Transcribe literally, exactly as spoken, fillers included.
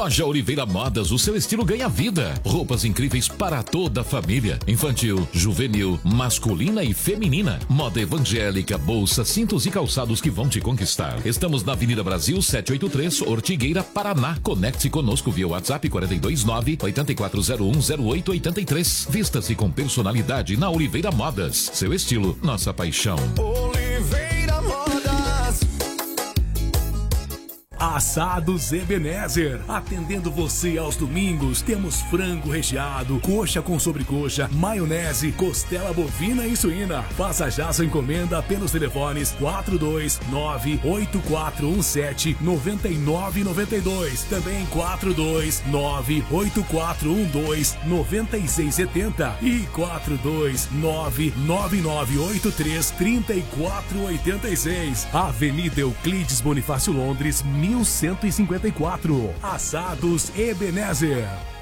Loja Oliveira Modas, o seu estilo ganha vida. Roupas incríveis para toda a família. Infantil, juvenil, masculina e feminina. Moda evangélica, bolsas, cintos e calçados que vão te conquistar. Estamos na Avenida Brasil setecentos e oitenta e três, Ortigueira, Paraná. Conecte conosco via WhatsApp quatro dois nove, oito quatro zero um, zero oito oito três. Vista-se com personalidade na Oliveira Modas. Seu estilo, nossa paixão. Oliveira Modas. Assados Ebenezer, atendendo você aos domingos. Temos frango recheado, coxa com sobrecoxa, maionese, costela bovina e suína. Faça já sua encomenda pelos telefones quatro dois nove, oito quatro um sete, nove nove nove dois, também quatro dois nove, oito quatro um dois, nove seis sete zero e quatro dois nove, nove nove oito três, três quatro oito seis. Avenida Euclides Bonifácio Londres, mil cento e cinquenta e quatro. Assados Ebenezer.